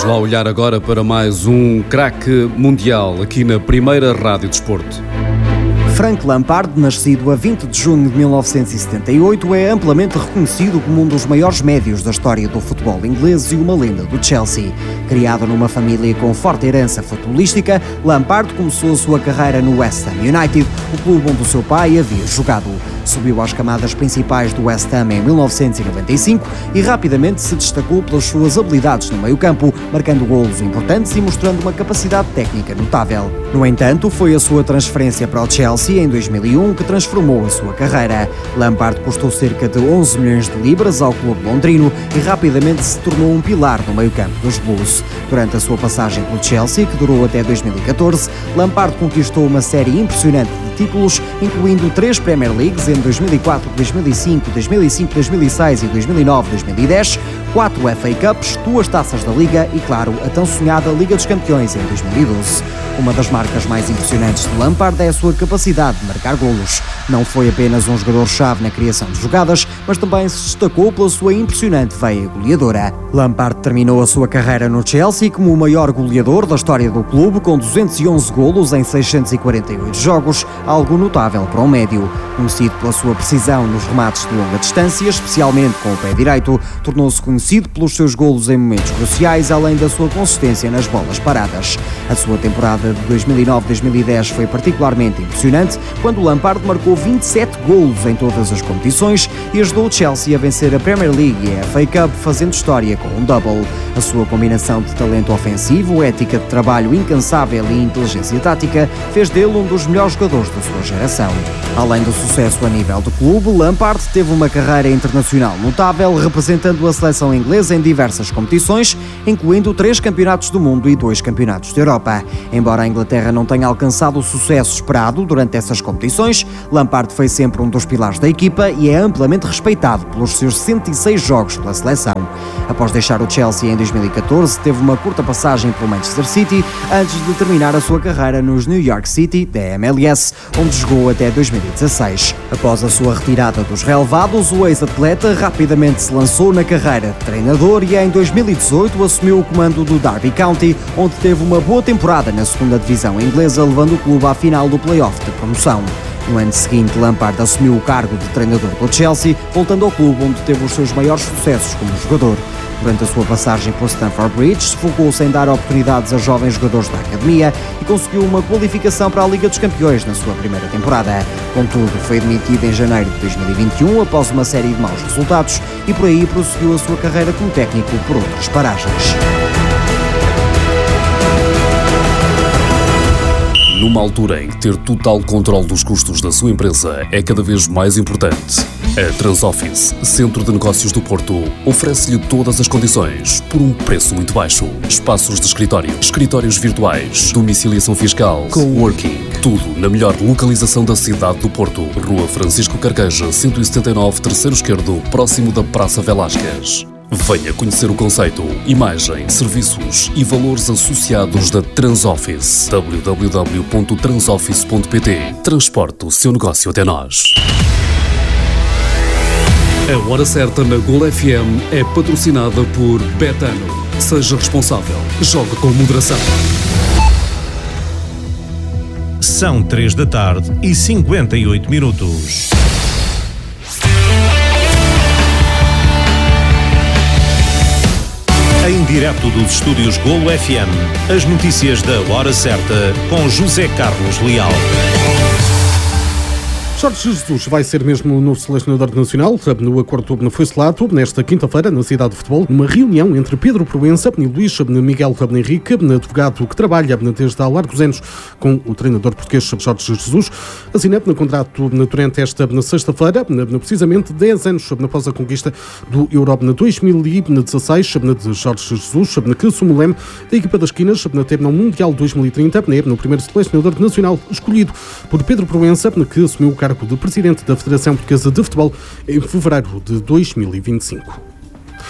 lá olhar agora para mais um craque mundial aqui na primeira Rádio Desporto. Frank Lampard, nascido a 20 de junho de 1978, é amplamente reconhecido como um dos maiores médios da história do futebol inglês e uma lenda do Chelsea. Criado numa família com forte herança futebolística, Lampard começou a sua carreira no West Ham United, o clube onde o seu pai havia jogado. Subiu às camadas principais do West Ham em 1995 e rapidamente se destacou pelas suas habilidades no meio-campo, marcando golos importantes e mostrando uma capacidade técnica notável. No entanto, foi a sua transferência para o Chelsea em 2001 que transformou a sua carreira. Lampard custou cerca de 11 milhões de libras ao clube londrino e rapidamente se tornou um pilar no meio-campo dos Blues. Durante a sua passagem pelo Chelsea, que durou até 2014, Lampard conquistou uma série impressionante de títulos, incluindo 3 Premier Leagues em 2004, 2005, 2005, 2006 e 2009, 2010, 4 FA Cups, 2 taças da Liga e, claro, a tão sonhada Liga dos Campeões em 2012. Uma das marcas mais impressionantes de Lampard é a sua capacidade de marcar golos. Não foi apenas um jogador-chave na criação de jogadas, mas também se destacou pela sua impressionante veia goleadora. Lampard terminou a sua carreira no Chelsea como o maior goleador da história do clube, com 211 golos em 648 jogos, algo notável para um médio. Conhecido pela sua precisão nos remates de longa distância, especialmente com o pé direito, tornou-se conhecido pelos seus golos em momentos cruciais, além da sua consistência nas bolas paradas. A sua temporada de 2009-2010 foi particularmente impressionante, quando Lampard marcou 27 golos em todas as competições e ajudou o Chelsea a vencer a Premier League e a FA Cup, fazendo história com um double. A sua combinação de talento ofensivo, ética de trabalho incansável e inteligência tática fez dele um dos melhores jogadores da sua geração. Além do sucesso a nível do clube, Lampard teve uma carreira internacional notável, representando a seleção inglesa em diversas competições, incluindo 3 campeonatos do mundo e 2 campeonatos da Europa. Embora a Inglaterra não tenha alcançado o sucesso esperado durante essas competições, Lampard foi sempre um dos pilares da equipa e é amplamente respeitado pelos seus 106 jogos pela seleção. Após deixar o Chelsea em 2014, teve uma curta passagem pelo Manchester City, antes de terminar a sua carreira nos New York City, da MLS, onde jogou até 2016. Após a sua retirada dos relevados, o ex-atleta rapidamente se lançou na carreira de treinador e em 2018 assumiu o comando do Derby County, onde teve uma boa temporada na segunda divisão inglesa, levando o clube à final do play-off de promoção. No ano seguinte, Lampard assumiu o cargo de treinador do Chelsea, voltando ao clube onde teve os seus maiores sucessos como jogador. Durante a sua passagem pelo Stamford Bridge, focou-se em dar oportunidades a jovens jogadores da academia e conseguiu uma qualificação para a Liga dos Campeões na sua primeira temporada. Contudo, foi demitido em janeiro de 2021 após uma série de maus resultados e por aí prosseguiu a sua carreira como técnico por outras paragens. Numa altura em que ter total controle dos custos da sua empresa é cada vez mais importante, a Transoffice, Centro de Negócios do Porto, oferece-lhe todas as condições por um preço muito baixo. Espaços de escritório, escritórios virtuais, domiciliação fiscal, coworking, tudo na melhor localização da cidade do Porto. Rua Francisco Carqueja, 179, terceiro esquerdo, próximo da Praça Velásquez. Venha conhecer o conceito, imagem, serviços e valores associados da Transoffice. www.transoffice.pt. Transporte o seu negócio até nós. A Hora Certa na Gol FM é patrocinada por Betano. Seja responsável. Jogue com moderação. São 3h58. Em direto dos estúdios Golo FM, as notícias da Hora Certa com José Carlos Leal. Jorge Jesus vai ser mesmo o novo selecionador nacional. No acordo foi selado nesta quinta-feira na cidade de futebol, numa reunião entre Pedro Proença e Luís Miguel Henrique, advogado que trabalha desde há largos anos com o treinador português Jorge Jesus. Assina no contrato durante esta sexta-feira, precisamente 10 anos após a conquista do Euro 2016 de Jorge Jesus, que assume o leme da equipa das esquinas teve no Mundial 2030, no primeiro selecionador nacional escolhido por Pedro Proença, que assumiu o cargo de presidente da Federação Portuguesa de Futebol em fevereiro de 2025.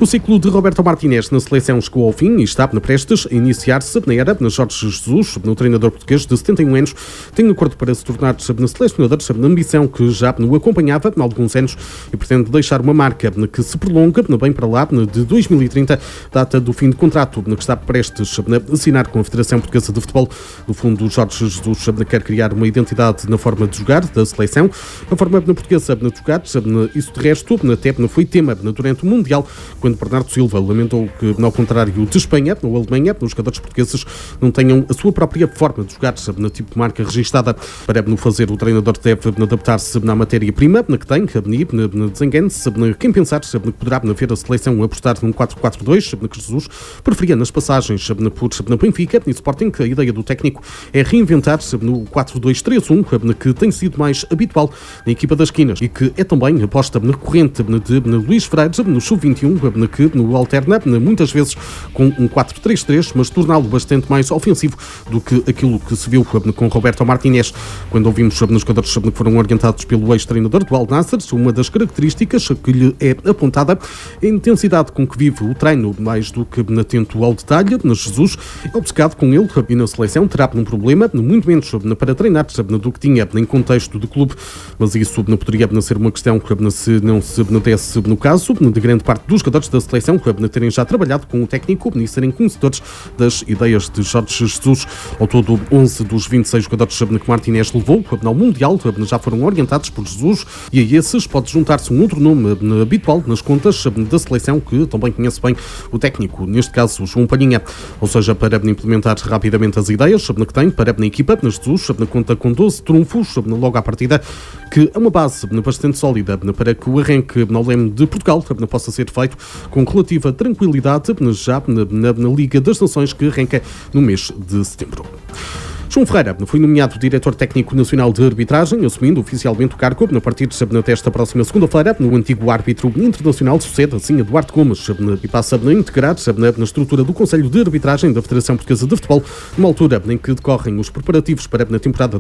O ciclo de Roberto Martínez na seleção chegou ao fim e está prestes a iniciar-se na era Jorge Jesus, no treinador português de 71 anos, tem um acordo para se tornar na selecionador, na ambição que já o acompanhava há alguns anos e pretende deixar uma marca que se prolonga bem para lá de 2030, data do fim de contrato que está prestes a assinar com a Federação Portuguesa de Futebol. No fundo, Jorge Jesus quer criar uma identidade na forma de jogar da seleção, a forma portuguesa de jogar, isso de resto até foi tema durante o Mundial, quando Bernardo Silva lamentou que, ao contrário de Espanha ou Alemanha, os jogadores portugueses não tenham a sua própria forma de jogar, na tipo de marca registada. Para fazer, o treinador deve adaptar-se na matéria-prima que tem, desengane-se, quem pensar que poderá ver a seleção apostar num 4-4-2, que Jesus preferia nas passagens por Benfica e Sporting. A ideia do técnico é reinventar-se no 4-2-3-1, que tem sido mais habitual na equipa das esquinas e que é também aposta recorrente de Luís Freire no Sub-21, que alterna muitas vezes com um 4-3-3, mas torná-lo bastante mais ofensivo do que aquilo que se viu com Roberto Martínez. Quando ouvimos nos jogadores que foram orientados pelo ex-treinador do Al Nassr, uma das características que lhe é apontada é a intensidade com que vive o treino, mais do que atento ao detalhe. Jesus é obcecado com ele e na seleção terá um problema, muito menos para treinar do que tinha em contexto de clube, mas isso poderia ser uma questão se não se desse no caso de grande parte dos jogadores da seleção terem já trabalhado com o técnico e serem conhecedores das ideias de Jorge Jesus. Ao todo, 11 dos 26 jogadores que Martínez levou ao Mundial já foram orientados por Jesus e a esses pode juntar-se um outro nome habitual nas contas da seleção que também conhece bem o técnico, neste caso João Palhinha. Ou seja, para implementar rapidamente as ideias que tem para a equipa, Jesus conta com 12 trunfos logo à partida, que é uma base bastante sólida para que o arranque ao leme de Portugal possa ser feito com relativa tranquilidade já na Liga das Nações, que arranca no mês de setembro. João Ferreira foi nomeado Diretor Técnico Nacional de Arbitragem, assumindo oficialmente o cargo a partir desta próxima segunda-feira. O antigo árbitro internacional sucede assim a Duarte Gomes e passa a integrar na estrutura do Conselho de Arbitragem da Federação Portuguesa de Futebol, numa altura em que decorrem os preparativos para a temporada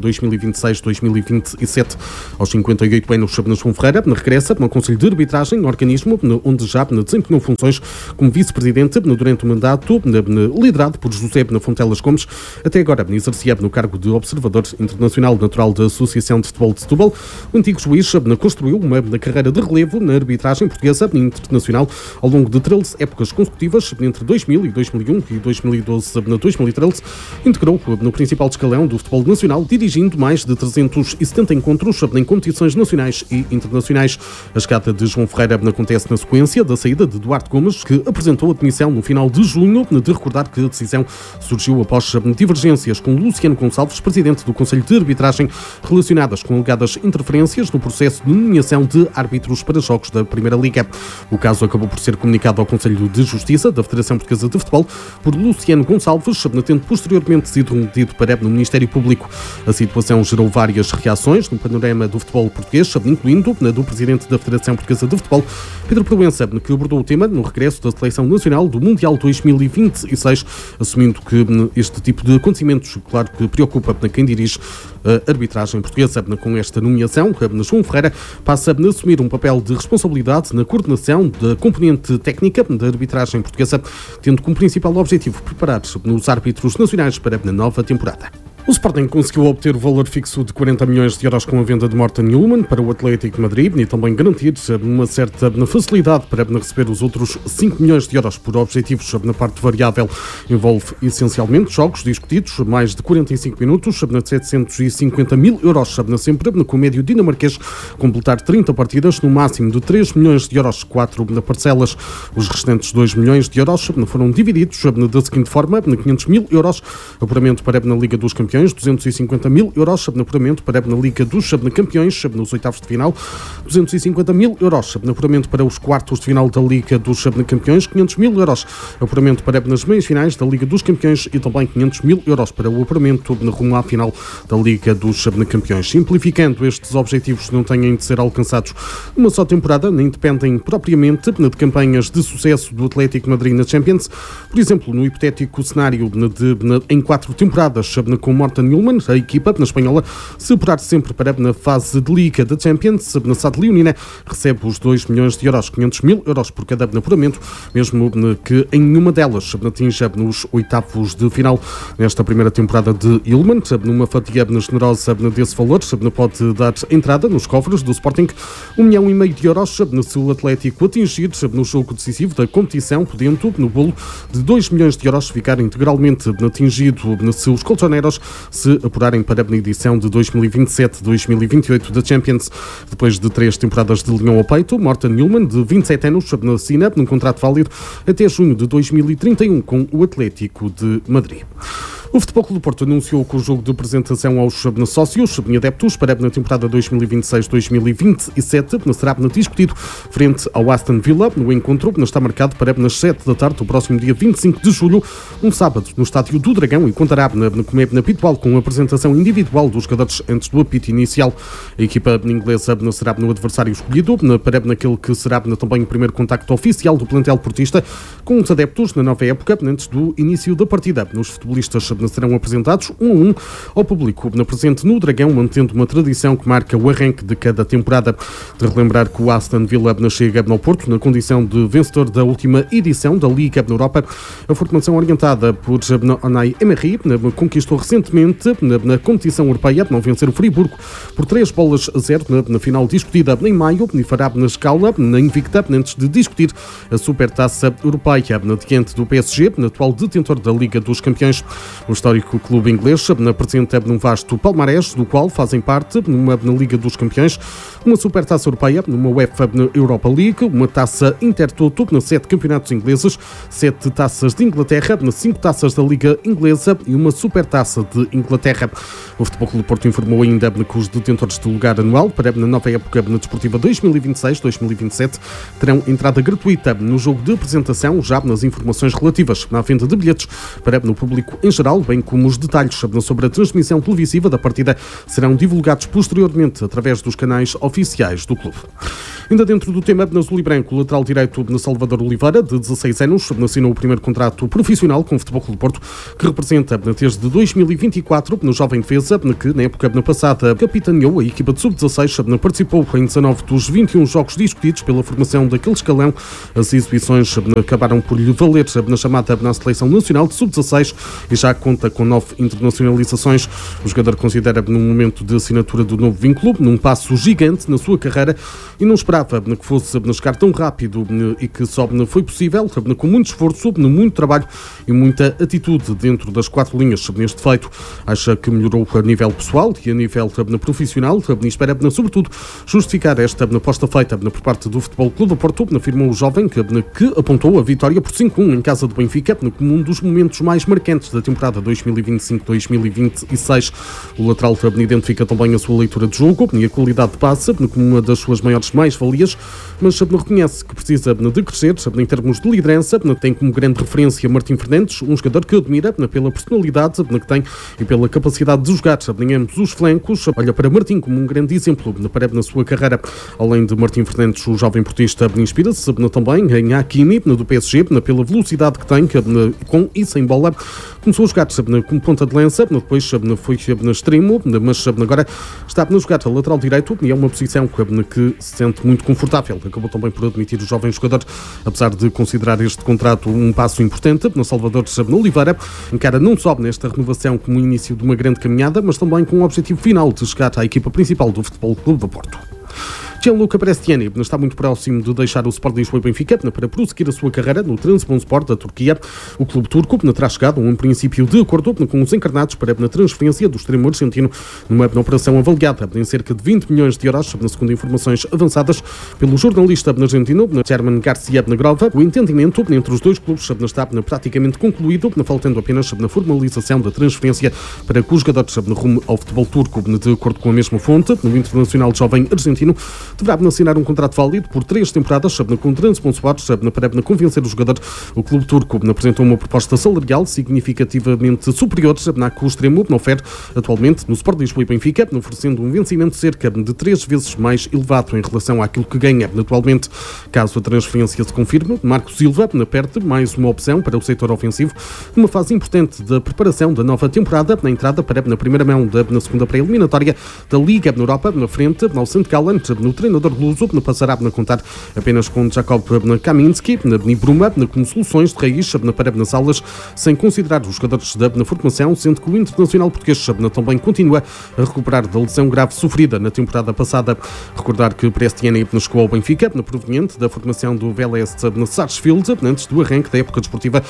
2026-2027. Aos 58 anos, João Ferreira regressa ao Conselho de Arbitragem, organismo onde já desempenhou funções como vice-presidente durante o mandato liderado por José Fontelas Gomes. Até agora exercia no cargo de observador internacional natural da Associação de Futebol de Setúbal. O antigo juiz construiu uma carreira de relevo na arbitragem portuguesa e internacional ao longo de 13 épocas consecutivas, entre 2000 e 2001 e 2012 a 2013. Integrou no principal escalão do futebol nacional, dirigindo mais de 370 encontros em competições nacionais e internacionais. A chegada de João Ferreira acontece na sequência da saída de Duarte Gomes, que apresentou a demissão no final de junho, de recordar que a decisão surgiu após divergências com Luciano Gonçalves, presidente do Conselho de Arbitragem, relacionadas com alegadas interferências no processo de nomeação de árbitros para jogos da Primeira Liga. O caso acabou por ser comunicado ao Conselho de Justiça da Federação Portuguesa de Futebol por Luciano Gonçalves, tendo posteriormente sido remetido para o Ministério Público. A situação gerou várias reações no panorama do futebol português, incluindo na do presidente da Federação Portuguesa de Futebol, Pedro Proença, que abordou o tema no regresso da Seleção Nacional do Mundial 2026, assumindo que este tipo de acontecimentos, claro que preocupa quem dirige a arbitragem portuguesa. Com esta nomeação, João Ferreira passa a assumir um papel de responsabilidade na coordenação da componente técnica da arbitragem portuguesa, tendo como principal objetivo preparar os árbitros nacionais para a nova temporada. O Sporting conseguiu obter o valor fixo de 40 milhões de euros com a venda de Morten Newman para o Atlético de Madrid e também garantir uma certa facilidade para receber os outros 5 milhões de euros por objetivos na parte variável. Envolve essencialmente jogos discutidos, mais de 45 minutos, 750 mil euros sempre, com o médio dinamarquês completar 30 partidas no máximo de 3 milhões de euros, 4 parcelas. Os restantes 2 milhões de euros foram divididos da seguinte forma: 500 mil euros apuramento para a Liga dos Campeões, 250 mil euros apuramento para a Liga dos Campeões nos oitavos de final, 250 mil euros apuramento para os quartos de final da Liga dos Campeões, 500 mil euros apuramento para as meias finais da Liga dos Campeões e também 500 mil euros para o apuramento rumo à final da Liga dos Campeões. Simplificando, estes objetivos não têm de ser alcançados numa só temporada, nem dependem propriamente de campanhas de sucesso do Atlético de Madrid na Champions. Por exemplo, no hipotético cenário em 4 temporadas com Morten Hjulmand. A equipa na espanhola, se apurar sempre para na fase de Liga da Champions, na SAD Leonina, recebe os 2 milhões de euros, 500 mil euros por cada apuramento, mesmo que em nenhuma delas atinja nos oitavos de final. Nesta primeira temporada de Hjulmand, numa fatia generosa desse valor, pode dar entrada nos cofres do Sporting 1,5 milhão de euros se o Atlético atingir no jogo decisivo da competição, podendo no bolo de 2 milhões de euros ficar integralmente atingido se os colchoneros se apurarem para a edição de 2027-2028 da Champions. Depois de 3 temporadas de linhão ao peito, Morten Hjulmand, de 27 anos, assina num contrato válido até junho de 2031 com o Atlético de Madrid. O Futebol Clube do Porto anunciou que o jogo de apresentação aos sócios e adeptos para a temporada 2026-2027 será discutido frente ao Aston Villa. O encontro está marcado para as 7 da tarde do próximo dia 25 de julho, um sábado, no Estádio do Dragão, e contará, como é habitual, com a apresentação individual dos jogadores antes do apito inicial. A equipa inglesa será no adversário escolhido para naquele que será também o primeiro contacto oficial do plantel portista com os adeptos na nova época, antes do início da partida. Os futebolistas serão apresentados 1 a 1 ao público presente no Dragão, mantendo uma tradição que marca o arranque de cada temporada. De relembrar que o Aston Villa chega ao Porto na condição de vencedor da última edição da Liga na Europa. A formação orientada por Unai Emery conquistou recentemente na competição europeia, ao vencer o Friburgo por 3-0 na final discutida em maio, e fará na escala, na invicta, antes de discutir a Supertaça Europeia diante do PSG, atual detentor da Liga dos Campeões. O histórico clube inglês apresenta um vasto palmarés, do qual fazem parte na Liga dos Campeões, uma Supertaça Europeia, uma UEFA Europa League, uma taça Intertoto, 7 campeonatos ingleses, 7 taças de Inglaterra, 5 taças da Liga Inglesa e uma Supertaça de Inglaterra. O Futebol Clube do Porto informou ainda que os detentores do lugar anual para a nova época desportiva 2026-2027 terão entrada gratuita no jogo de apresentação, já nas informações relativas à venda de bilhetes para o público em geral, bem como os detalhes sobre a transmissão televisiva da partida serão divulgados posteriormente através dos canais oficiais do clube. Ainda dentro do tema, azul e branco, o lateral direito Salvador Oliveira, de 16 anos, assinou o primeiro contrato profissional com o Futebol Clube do Porto, que representa desde 2024 no jovem defesa, que na época passada capitaneou a equipa de sub-16, participou em 19 dos 21 jogos discutidos pela formação daquele escalão. As exibições acabaram por lhe valer na chamada na Seleção Nacional de sub-16 e já conta com 9 internacionalizações. O jogador considera num momento de assinatura do novo vínculo, num passo gigante na sua carreira, e não esperava que fosse chegar tão rápido e que só foi possível com muito esforço, muito trabalho e muita atitude dentro das 4 linhas neste feito. Acha que melhorou a nível pessoal e a nível profissional e espera, sobretudo, justificar esta aposta feita por parte do Futebol Clube do Porto, afirmou o jovem que apontou a vitória por 5-1 em casa do Benfica como um dos momentos mais marcantes da temporada 2025-2026. O lateral identifica também a sua leitura de jogo e a qualidade de passe como uma das suas maiores mais-valias, mas reconhece que precisa de crescer em termos de liderança. Tem como grande referência Martim Fernandes, um jogador que admira pela personalidade que tem e pela capacidade de jogar em ambos os flancos. Olha para Martim como um grande exemplo na sua carreira. Além de Martim Fernandes, o jovem portista inspira-se também em Hakimi, do PSG, pela velocidade que tem com e sem bola. Começou a jogar como ponta de lança, depois foi no extremo, mas agora está a jogar a lateral direito e é uma posição que se sente muito confortável. Acabou também por admitir o jovem jogador, apesar de considerar este contrato um passo importante no Salvador Oliveira, encara não só nesta renovação como o início de uma grande caminhada, mas também com o objetivo final de chegar à equipa principal do Futebol Clube do Porto. Gianluca Prestiani está muito próximo de deixar o Sport Lisboa e Benfica para prosseguir a sua carreira no Trabzonspor da Turquia. O clube turco terá chegado a um princípio de acordo com os encarnados para a transferência do extremo argentino numa operação avaliada em cerca de 20 milhões de euros, segundo informações avançadas pelo jornalista argentino Germán García Grova. O entendimento entre os dois clubes está praticamente concluído, faltando apenas na formalização da transferência para que os jogadores rumo ao futebol turco. De acordo com a mesma fonte, no internacional jovem argentino deverá assinar um contrato válido por 3 temporadas com Trabzonspor para convencer o jogador. O clube turco apresentou uma proposta salarial significativamente superior à que o extremo oferece atualmente no Sport Lisboa e Benfica, oferecendo um vencimento cerca de 3 vezes mais elevado em relação àquilo que ganha atualmente. Caso a transferência se confirme, Marco Silva perde mais uma opção para o setor ofensivo, numa fase importante da preparação da nova temporada, na entrada na primeira mão na segunda pré-eliminatória da Liga na Europa, na frente ao St. Gallen. No treinador luso passará a contar apenas com Jakub Kaminski e Bruma como soluções de raiz para nas aulas, sem considerar os jogadores da formação, sendo que o internacional português também continua a recuperar da lesão grave sofrida na temporada passada. Recordar que Prestiani chegou ao Benfica, proveniente da formação do Vélez Sarsfield, antes do arranque da época desportiva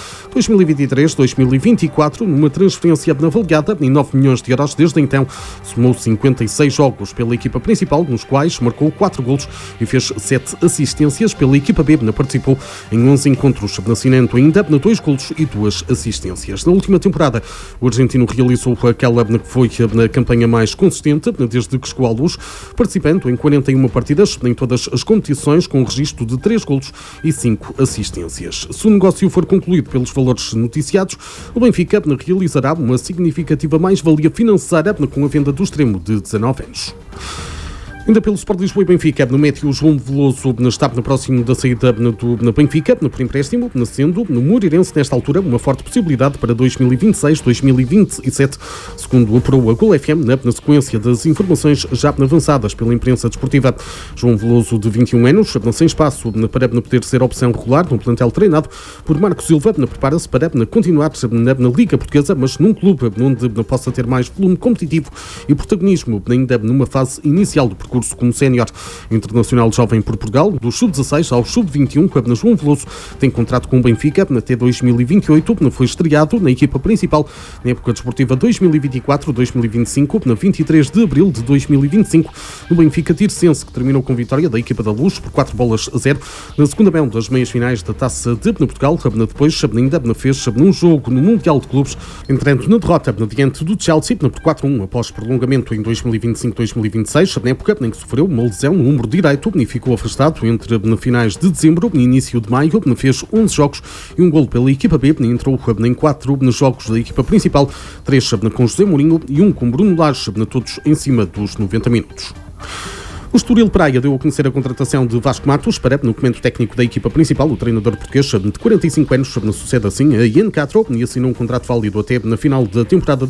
2023-2024, numa transferência avaliada em 9 milhões de euros. Desde então, somou 56 jogos pela equipa principal, nos quais marcou 4 golos e fez 7 assistências. Pela equipa B, participou em 11 encontros, assinando ainda 2 golos e 2 assistências. Na última temporada, o argentino realizou aquela que foi a campanha mais consistente desde que chegou à Luz, participando em 41 partidas em todas as competições, com um registro de 3 golos e 5 assistências. Se o negócio for concluído pelos valores noticiados, o Benfica realizará uma significativa mais-valia financeira com a venda do extremo de 19 anos. Ainda pelo Sport Lisboa e Benfica, no médio João Veloso está próximo da saída do Benfica, por empréstimo, sendo no Moreirense, nesta altura, uma forte possibilidade para 2026-2027, segundo apurou a Gol FM, na sequência das informações já avançadas pela imprensa desportiva. João Veloso, de 21 anos, sem espaço para poder ser opção regular no plantel treinado por Marco Silva, prepara-se para continuar na Liga Portuguesa, mas num clube onde possa ter mais volume competitivo e protagonismo, ainda numa fase inicial do percurso como sénior. Internacional jovem por Portugal, do sub-16 ao sub-21, que João Veloso tem contrato com o Benfica até 2028, foi estreado na equipa principal na época desportiva 2024-2025, na 23 de abril de 2025, no Benfica Tirsense, que terminou com vitória da equipa da Luz por 4-0 na segunda mão das meias finais da Taça de Portugal. Depois ainda fez um jogo no Mundial de Clubes, entrando na derrota diante do Chelsea por 4-1 após prolongamento em 2025-2026, na época em que sofreu uma lesão no ombro direito e ficou afastado entre finais de dezembro e início de maio. Fez 11 jogos e um golo pela equipa B, entrou em 4 jogos da equipa principal, 3 com José Mourinho e 1 com Bruno Lage, todos em cima dos 90 minutos. O Estoril Praia deu a conhecer a contratação de Vasco Matos para, no comando técnico da equipa principal, o treinador português de 45 anos, sucede assim a Ian Castro, e assinou um contrato válido até na final da temporada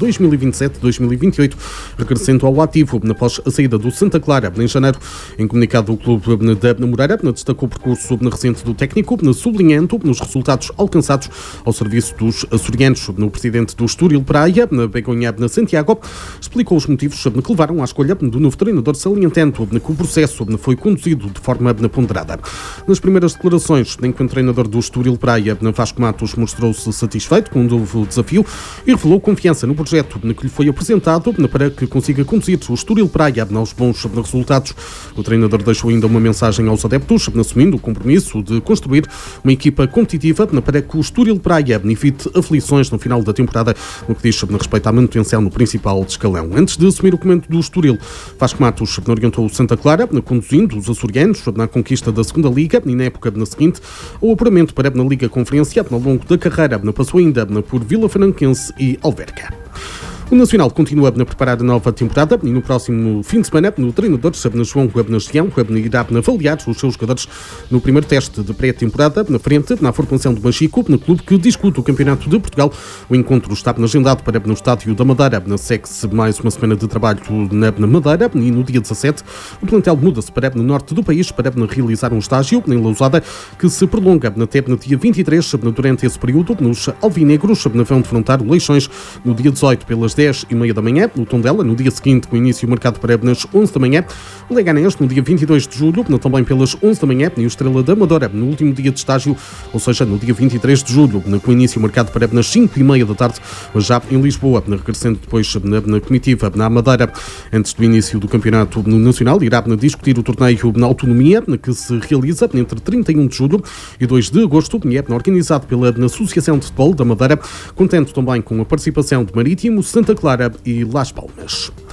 2027-2028, regressando ao ativo após a saída do Santa Clara em janeiro. Em comunicado, o clube da Moreira destacou o percurso recente do técnico, sublinhando nos resultados alcançados ao serviço dos açorianos. No presidente do Estoril Praia, Begonha Santiago, explicou os motivos que levaram à escolha do novo treinador, salientando que o processo foi conduzido de forma ponderada. Nas primeiras declarações, enquanto treinador do Estoril Praia, Vasco Matos mostrou-se satisfeito com um novo desafio e revelou confiança no projeto que lhe foi apresentado para que consiga conduzir o Estoril Praia aos bons resultados. O treinador deixou ainda uma mensagem aos adeptos, assumindo o compromisso de construir uma equipa competitiva para que o Estoril Praia evite aflições no final da temporada, no que diz respeito à manutenção no principal escalão. Antes de assumir o comando do Estoril, Vasco Matos orientou o Santa Clara, conduzindo os açorianos na conquista da segunda Liga e na época seguinte ao apuramento para a Liga Conferência. Ao longo da carreira passou ainda por Vila Franquense e Alverca. O Nacional continua a preparar a nova temporada e no próximo fim de semana o treinador João Gião irá avaliar os seus jogadores no primeiro teste de pré-temporada na frente na formação do Machico, no clube que discute o Campeonato de Portugal. O encontro está agendado para no Estádio da Madeira. Segue-se mais uma semana de trabalho na Madeira e no dia 17 o plantel muda-se para no norte do país para realizar um estágio em Lousada que se prolonga até no dia 23. Durante esse período, os alvinegros vão defrontar o Leixões no dia 18 pelas 10h30 da manhã, o Tondela no dia seguinte, com início marcado para nas 11 da manhã, o Leganés no dia 22 de julho, também pelas 11 da manhã, e o Estrela da Amadora no último dia de estágio, ou seja, no dia 23 de julho, com início marcado para nas 5h30 da tarde, já em Lisboa, regressando depois na comitiva na Madeira. Antes do início do Campeonato Nacional, irá discutir o torneio na Autonomia, que se realiza entre 31 de julho e 2 de agosto, e é organizado pela Associação de Futebol da Madeira, contando também com a participação de Marítimo, Santa Clara e Las Palmas.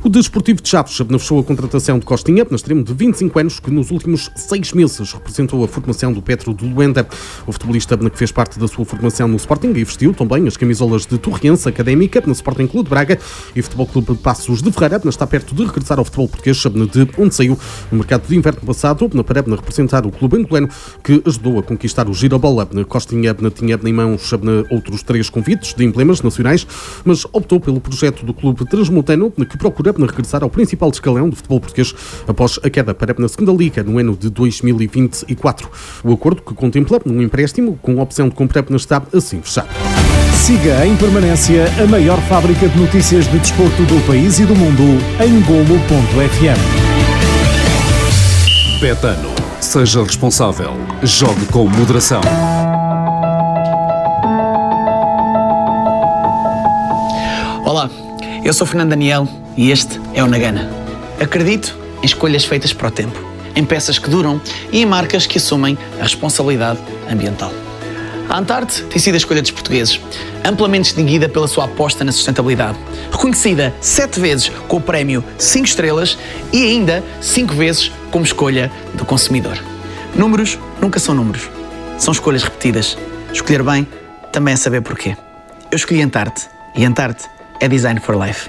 O Desportivo de Chaves fechou a contratação de Costinha, na extremo de 25 anos, que nos últimos 6 meses representou a formação do Petro de Luanda. O futebolista que fez parte da sua formação no Sporting e vestiu também as camisolas de Torriense Académica, no Sporting Clube de Braga e Futebol Clube de Passos de Ferreira, está perto de regressar ao futebol português, de onde saiu no mercado de inverno passado, para representar o clube angolano, que ajudou a conquistar o Girabola. Costinha tinha em mãos outros 3 convites de emblemas nacionais, mas optou pelo projeto do clube transmontano, que procura regressar ao principal escalão do futebol português após a queda para a segunda liga no ano de 2024. O acordo, que contempla um empréstimo com a opção de compra, está assim fechado. Siga em permanência a maior fábrica de notícias de desporto do país e do mundo em Golo.fm. Betano. Seja responsável. Jogue com moderação. Olá, eu sou Fernando Daniel e este é o Nagana. Acredito em escolhas feitas para o tempo, em peças que duram e em marcas que assumem a responsabilidade ambiental. A Antarte tem sido a escolha dos portugueses, amplamente distinguida pela sua aposta na sustentabilidade, reconhecida 7 vezes com o prémio 5 estrelas e ainda 5 vezes como escolha do consumidor. Números nunca são números, são escolhas repetidas. Escolher bem também é saber porquê. Eu escolhi Antarte e Antarte é Design for Life.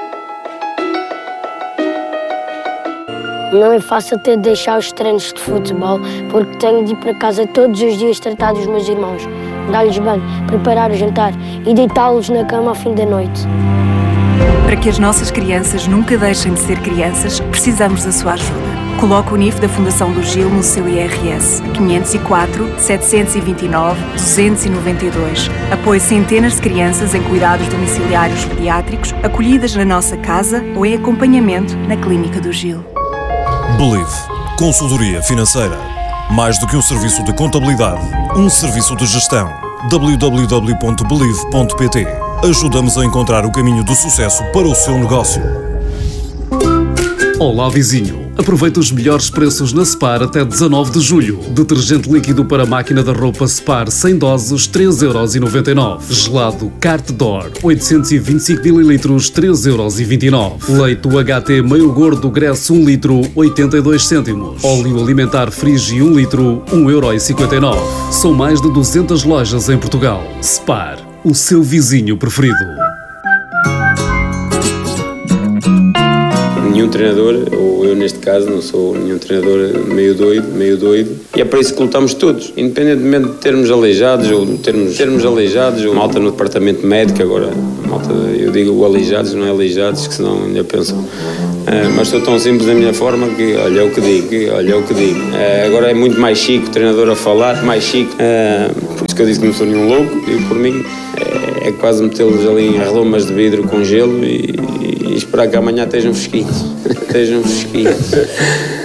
Não é fácil ter de deixar os treinos de futebol porque tenho de ir para casa todos os dias tratar dos meus irmãos, dar-lhes banho, preparar o jantar e deitá-los na cama ao fim da noite. Para que as nossas crianças nunca deixem de ser crianças, precisamos da sua ajuda. Coloque o NIF da Fundação do Gil no seu IRS 504 729 292. Apoie centenas de crianças em cuidados domiciliários pediátricos, acolhidas na nossa casa ou em acompanhamento na Clínica do Gil. Believe. Consultoria financeira. Mais do que um serviço de contabilidade, um serviço de gestão. www.believe.pt. Ajuda-nos a encontrar o caminho do sucesso para o seu negócio. Olá, vizinho. Aproveita os melhores preços na Spar até 19 de julho. Detergente líquido para máquina da roupa Spar 100 doses, 3,99€. Gelado Carte D'Or, 825 ml, 3,29€. Leite UHT meio gordo Gresso 1 litro, 82 cêntimos. Óleo alimentar Frigi 1 litro, 1,59€. São mais de 200 lojas em Portugal. Spar, o seu vizinho preferido. Nenhum treinador, ou eu neste caso, não sou nenhum treinador meio doido, e é para isso que lutamos todos, independentemente de termos aleijados ou de termos aleijados, ou malta no departamento médico, agora, malta, eu digo aleijados, não é aleijados, que senão ainda pensam. Mas sou tão simples na minha forma que, olha, é o que digo. Agora é muito mais chique o treinador a falar, mais chique, por isso que eu disse que não sou nenhum louco, e por mim é quase metê-los ali em relomas de vidro com gelo e esperar que amanhã estejam fresquinhos.